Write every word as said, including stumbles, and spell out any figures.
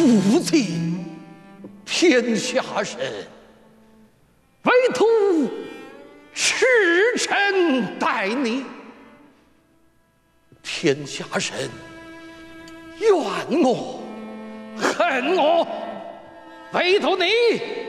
负罪，天下人唯独赤臣待你，天下人怨我恨我，唯独你